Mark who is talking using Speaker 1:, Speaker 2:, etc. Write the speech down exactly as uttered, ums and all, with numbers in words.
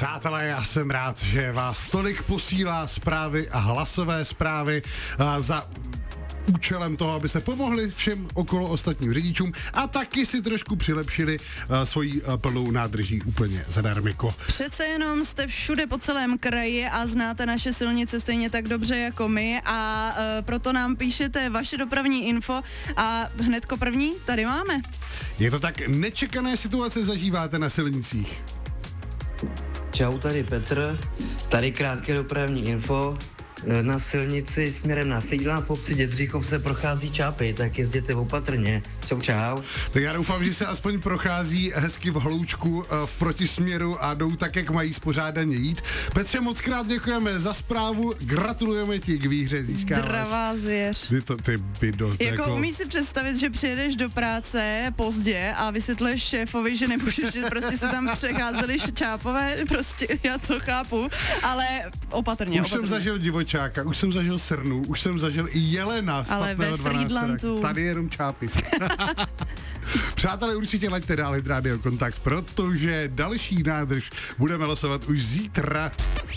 Speaker 1: Přátelé, já jsem rád, že vás tolik posílá zprávy a hlasové zprávy a za účelem toho, abyste pomohli všem okolo ostatním řidičům a taky si trošku přilepšili uh, svojí uh, plnou nádrží úplně zadarmiko.
Speaker 2: Přece jenom jste všude po celém kraji a znáte naše silnice stejně tak dobře jako my a uh, proto nám píšete vaše dopravní info a hnedko první tady máme.
Speaker 1: Je to tak, nečekané situace zažíváte na silnicích?
Speaker 3: Čau, tady Petr, tady krátké dopravní info. Na silnici směrem na Fridla v obci Dědříchov se prochází čápy, tak jezděte opatrně. Čau, čau.
Speaker 1: Tak já doufám, že se aspoň prochází hezky v hloučku v protisměru a jdou tak, jak mají spořádaně jít. Petře, moc krát děkujeme za zprávu, gratulujeme ti k výhře, získáváš.
Speaker 2: Dravá zvěř.
Speaker 1: Ty, to, ty bydo,
Speaker 2: jako,
Speaker 1: jako
Speaker 2: umíš si představit, že přijedeš do práce pozdě a vysvětluješ šéfovi, že nemůžeš, že prostě se tam přecházeli čápové, prostě já to chápu, ale opatrně,
Speaker 1: Už
Speaker 2: opatrně.
Speaker 1: jsem zažil divočáka, už jsem zažil srnu, už jsem zažil i jelena z
Speaker 2: ale ve Frýdlantu.
Speaker 1: Tady jenom čápy. Přátelé, určitě laďte dál Hit Radio Kontakt, protože další nádrž budeme losovat už zítra.